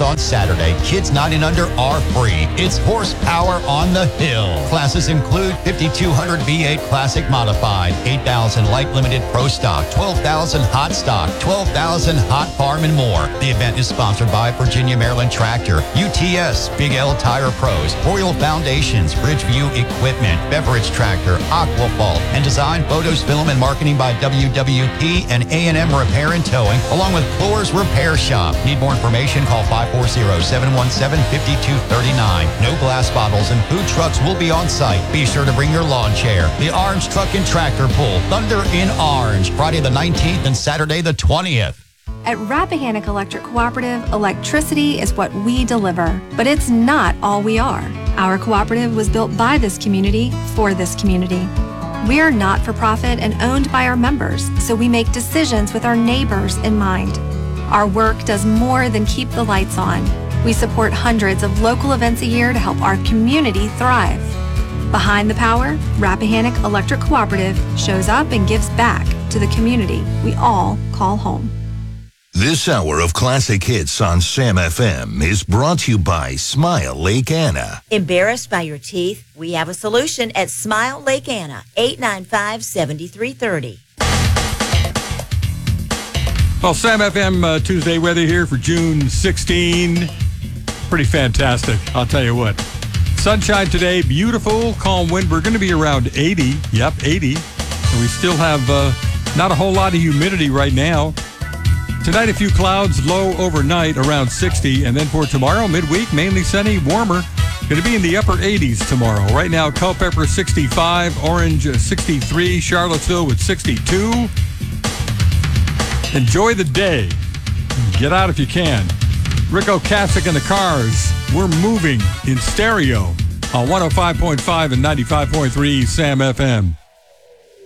on Saturday. Kids 9 and under are free. It's horsepower on the hill. Classes include 5,200 V8 Classic Modified, 8,000 Light Limited Pro Stock, 12,000 Hot Stock, 12,000 Hot Farm, and more. The event is sponsored by Virginia Maryland Tractor, UTS, Big L Tire Pros, Royal Foundations, Bridgeview Equipment, Beverage Tractor, Aquafault, and Design Photos, Film, and Marketing by WWP and A&M Repair and Towing, along with Floors Repair Shop. Need more information? Call 540-717-5239. No glass bottles and food trucks will be on site. Be sure to bring your lawn chair. The Orange Truck and Tractor Pull, Thunder in Orange, Friday the 19th and Saturday the 20th. At Rappahannock Electric Cooperative, electricity is what we deliver, but it's not all we are. Our cooperative was built by this community for this community. We are not-for-profit and owned by our members, so we make decisions with our neighbors in mind. Our work does more than keep the lights on. We support hundreds of local events a year to help our community thrive. Behind the Power, Rappahannock Electric Cooperative shows up and gives back to the community we all call home. This hour of classic hits on Sam FM is brought to you by Smile Lake Anna. Embarrassed by your teeth? We have a solution at Smile Lake Anna, 895-7330. Well, Sam FM Tuesday weather here for June 16. Pretty fantastic, I'll tell you what. Sunshine today, beautiful, calm wind. We're going to be around 80. Yep, 80. And we still have not a whole lot of humidity right now. Tonight, a few clouds, low overnight, around 60. And then for tomorrow, midweek, mainly sunny, warmer. Going to be in the upper 80s tomorrow. Right now, Culpeper 65, Orange 63, Charlottesville with 62. Enjoy the day. Get out if you can. Rick Ocasek and the Cars. We're moving in stereo on 105.5 and 95.3 Sam FM.